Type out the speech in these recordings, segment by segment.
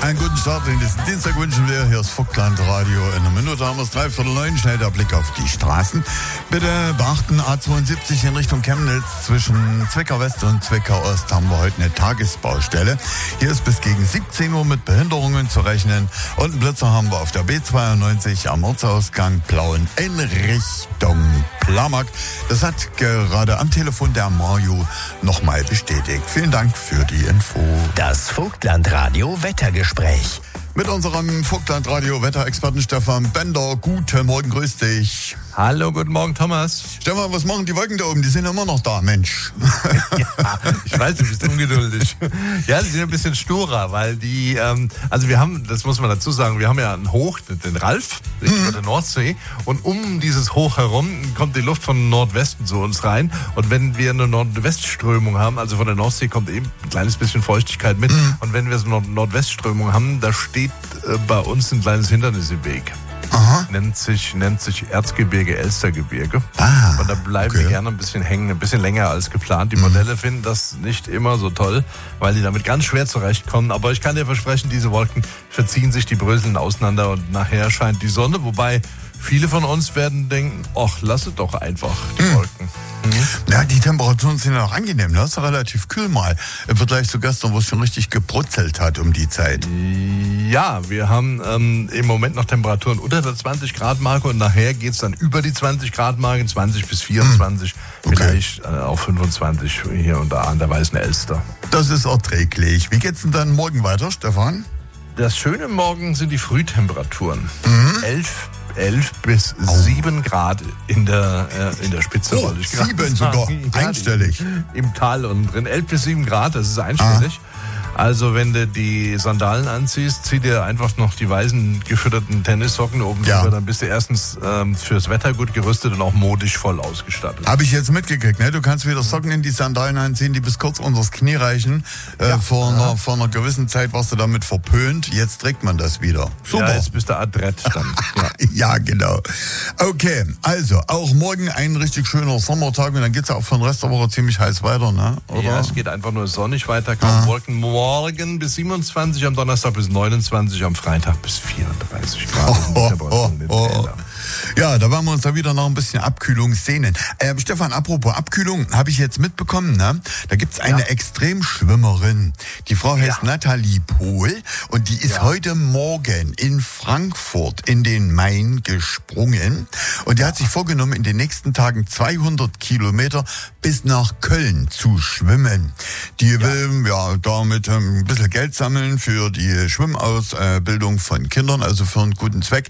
Einen guten Start in diesen Dienstag wünschen wir. Hier ist Vogtland Radio. In einer Minute haben wir es 8:45. Schnell der Blick auf die Straßen. Bitte beachten, A72 in Richtung Chemnitz zwischen Zwickau West und Zwickau Ost haben wir heute eine Tagesbaustelle. Hier ist bis gegen 17 Uhr mit Behinderungen zu rechnen. Und einen Blitzer haben wir auf der B92 am Ortsausgang Plauen in Richtung Plamack. Das hat gerade am Telefon der Mario nochmal bestätigt. Vielen Dank für die Info. Das Vogtland Radio Wettergespräch. Mit unserem Vogtland Radio Wetterexperten Stefan Bender. Guten Morgen, grüß dich. Hallo, guten Morgen, Thomas. Stefan, was machen die Wolken da oben? Die sind immer noch da, Mensch. Ja, ich weiß, du bist ungeduldig. Ja, die sind ein bisschen sturer, weil die, also wir haben, das muss man dazu sagen, wir haben ja einen Hoch, den Ralf, über der Nordsee, und um dieses Hoch herum kommt die Luft von Nordwesten zu uns rein, und wenn wir eine Nordwestströmung haben, also von der Nordsee kommt eben ein kleines bisschen Feuchtigkeit mit, und wenn wir so eine Nordwestströmung haben, da steht bei uns ein kleines Hindernis im Weg. Aha. Nennt sich Erzgebirge, Elstergebirge. Und da bleiben wir gerne ein bisschen hängen, ein bisschen länger als geplant. Die Modelle finden das nicht immer so toll, weil die damit ganz schwer zurechtkommen. Aber ich kann dir versprechen, diese Wolken verziehen sich, die bröseln auseinander und nachher scheint die Sonne. Wobei viele von uns werden denken, ach, lass es doch einfach, die Wolken. Ja, die Temperaturen sind ja auch angenehm. Das ist ja relativ kühl mal im Vergleich zu gestern, wo es schon richtig gebrutzelt hat um die Zeit. Ja, wir haben im Moment noch Temperaturen unter der 20-Grad-Marke und nachher geht es dann über die 20-Grad-Marke, 20 bis 24, vielleicht auch 25 hier und da an der Weißen Elster. Das ist erträglich. Wie geht's denn dann morgen weiter, Stefan? Das Schöne morgen sind die Frühtemperaturen. 11 bis 7 Grad in der Spitze. Oh, 7 sogar, einstellig. Im Tal unten drin. 11 bis 7 Grad, das ist einstellig. Also wenn du die Sandalen anziehst, zieh dir einfach noch die weißen gefütterten Tennissocken oben drüber, dann bist du erstens fürs Wetter gut gerüstet und auch modisch voll ausgestattet. Habe ich jetzt mitgekriegt, ne? Du kannst wieder Socken in die Sandalen anziehen, die bis kurz unter das Knie reichen. Vor einer gewissen Zeit warst du damit verpönt, jetzt trägt man das wieder. Super. Ja, jetzt bist du adrett dann. Ja, genau. Okay, also auch morgen ein richtig schöner Sommertag und dann geht's ja auch für den Rest der Woche ziemlich heiß weiter, ne? Oder? Ja, es geht einfach nur sonnig weiter, kaum Wolken. Morgen bis 27, am Donnerstag bis 29, am Freitag bis 34 Grad. Ja, da werden wir uns da wieder noch ein bisschen Abkühlung sehnen. Stefan, apropos Abkühlung, habe ich jetzt mitbekommen, ne? Da gibt's eine Extremschwimmerin. Die Frau heißt Nathalie Pohl und die ist heute Morgen in Frankfurt in den Main gesprungen und die hat sich vorgenommen, in den nächsten Tagen 200 Kilometer bis nach Köln zu schwimmen. Die will damit ein bisschen Geld sammeln für die Schwimmausbildung von Kindern, also für einen guten Zweck.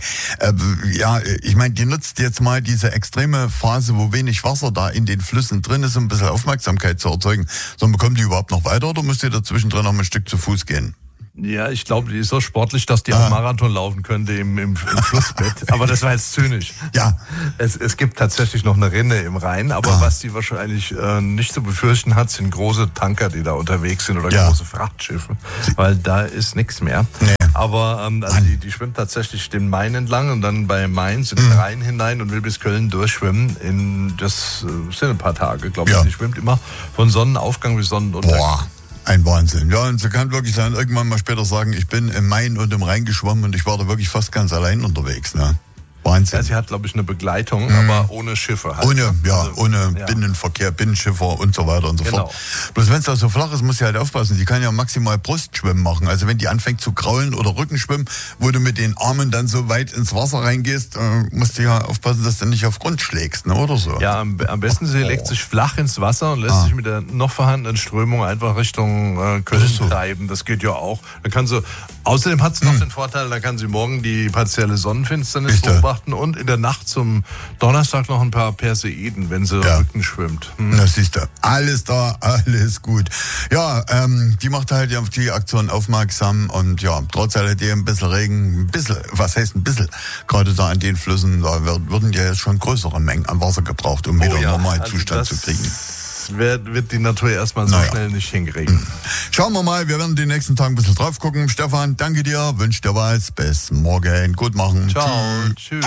Ich meine, die nutzt jetzt mal diese extreme Phase, wo wenig Wasser da in den Flüssen drin ist, um ein bisschen Aufmerksamkeit zu erzeugen. So, bekommt die überhaupt noch weiter oder müsst ihr dazwischen drin noch ein Stück zu Fuß gehen? Ja, ich glaube, die ist so sportlich, dass die auch Marathon laufen könnte im Flussbett. Aber das war jetzt zynisch. Ja. Es gibt tatsächlich noch eine Rinne im Rhein, aber was die wahrscheinlich nicht zu befürchten hat, sind große Tanker, die da unterwegs sind oder große Frachtschiffe, weil da ist nichts mehr. Nee. Aber die schwimmt tatsächlich den Main entlang und dann bei Mainz in den Rhein hinein und will bis Köln durchschwimmen. Das sind ein paar Tage, glaube ich. Die schwimmt immer von Sonnenaufgang bis Sonnenuntergang. Boah. Ein Wahnsinn. Ja, und sie kann wirklich dann irgendwann mal später sagen, ich bin im Main und im Rhein geschwommen und ich war da wirklich fast ganz allein unterwegs, ne? Wahnsinn. Ja, sie hat, glaube ich, eine Begleitung, aber ohne Schiffe. Halt. Ohne Binnenverkehr, Binnenschiffer und so weiter und so fort. Bloß wenn es da so flach ist, muss sie halt aufpassen. Die kann ja maximal Brustschwimmen machen. Also wenn die anfängt zu kraulen oder Rückenschwimmen, wo du mit den Armen dann so weit ins Wasser reingehst, musst du ja aufpassen, dass du nicht auf Grund schlägst, ne? Oder so. Ja, am besten sie legt sich flach ins Wasser und lässt sich mit der noch vorhandenen Strömung einfach Richtung Köln treiben. Das geht ja auch. Dann kann sie, außerdem hat sie noch den Vorteil, da kann sie morgen die partielle Sonnenfinsternis beobachten und in der Nacht zum Donnerstag noch ein paar Perseiden, wenn sie Rücken schwimmt. Das siehst du. Alles da, alles gut. Ja, die macht halt auf die Aktion aufmerksam und trotz alledem ein bisschen Regen, was heißt ein bisschen? Gerade da an den Flüssen, da würden ja jetzt schon größere Mengen an Wasser gebraucht, um wieder einen normalen Zustand zu kriegen. Wird die Natur erstmal so schnell nicht hinkriegen. Schauen wir mal, wir werden die nächsten Tage ein bisschen drauf gucken. Stefan, danke dir, wünsche dir was, bis morgen, gut machen. Ciao, tschüss.